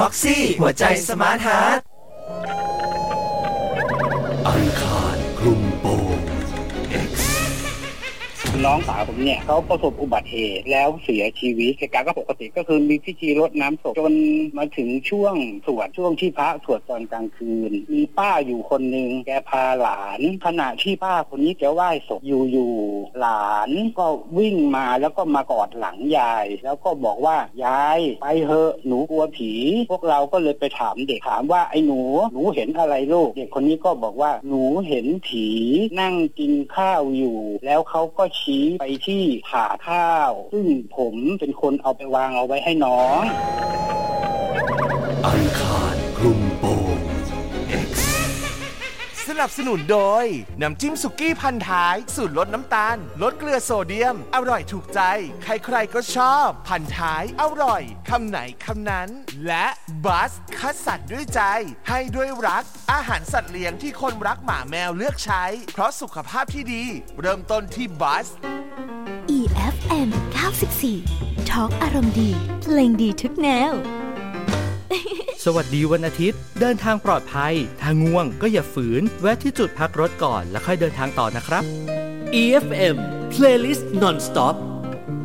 บ็อกซี่หัวใจสมาร์ทฮาร์ทอังคารคลุมโปง X น้องสาวผมเนี่ยเขาประสบอุบัติเหตุแล้วเสียชีวิตเหตุการณ์ก็ปกติก็คือมีพิธีรดน้ำศพจนมาถึงช่วงที่พระสวดตอนกลางคืนมีป้าอยู่คนนึงแกพาหลานขณะที่ป้าคนนี้แกไหว้ศพอยู่หลานก็วิ่งมาแล้วก็มากอดหลังยายแล้วก็บอกว่ายายไปเถอะหนูกลัวผีพวกเราก็เลยไปถามเด็กถามว่าไอ้หนูเห็นอะไรลูกเด็กคนนี้ก็บอกว่าหนูเห็นผีนั่งกินข้าวอยู่แล้วเขาก็ชี้ไปที่ถาดข้าวซึ่งผมเป็นคนเอาไปวางเอาไว้ให้น้องอังคารคลุมโปง X สนับสนุนโดยน้ำจิ้มสุกี้พันท้ายสูตรลดน้ำตาลลดเกลือโซเดียมอร่อยถูกใจใครๆก็ชอบพันท้ายอร่อยคำไหนคำนั้นและบัสคัดสัตว์ด้วยใจให้ด้วยรักอาหารสัตว์เลี้ยงที่คนรักหมาแมวเลือกใช้เพราะสุขภาพที่ดีเริ่มต้นที่บัส EFM 94 Talk อารมณ์ดีเพลงดีทุกแนวสวัสดีวันอาทิตย์เดินทางปลอดภัยถ้าง่วงก็อย่าฝืนแวะที่จุดพักรถก่อนแล้วค่อยเดินทางต่อนะครับ EFM Playlist Non-Stop